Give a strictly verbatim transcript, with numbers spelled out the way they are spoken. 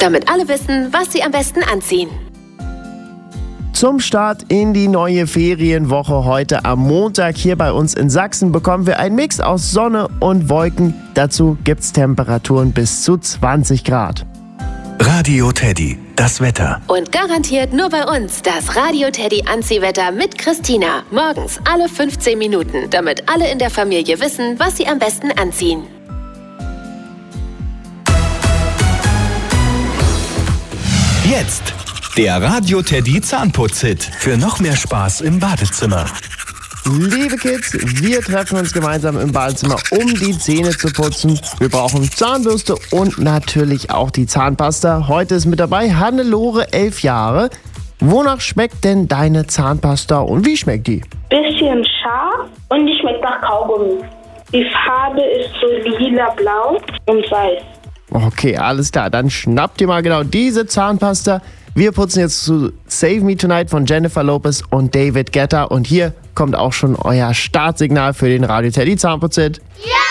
damit alle wissen, was sie am besten anziehen. Zum Start in die neue Ferienwoche heute am Montag hier bei uns in Sachsen bekommen wir einen Mix aus Sonne und Wolken. Dazu gibt's Temperaturen bis zu zwanzig Grad. Radio Teddy, das Wetter. Und garantiert nur bei uns das Radio Teddy Anziehwetter mit Christina. Morgens alle fünfzehn Minuten, damit alle in der Familie wissen, was sie am besten anziehen. Jetzt der Radio Teddy Zahnputz-Hit für noch mehr Spaß im Badezimmer. Liebe Kids, wir treffen uns gemeinsam im Badezimmer, um die Zähne zu putzen. Wir brauchen Zahnbürste und natürlich auch die Zahnpasta. Heute ist mit dabei Hannelore, elf Jahre. Wonach schmeckt denn deine Zahnpasta und wie schmeckt die? Bisschen scharf und die schmeckt nach Kaugummi. Die Farbe ist so lila-blau und weiß. Okay, alles klar. Dann schnappt ihr mal genau diese Zahnpasta. Wir putzen jetzt zu Save Me Tonight von Jennifer Lopez und David Guetta. Und hier kommt auch schon euer Startsignal für den Radio Teddy Zahnputz-Hit. Ja!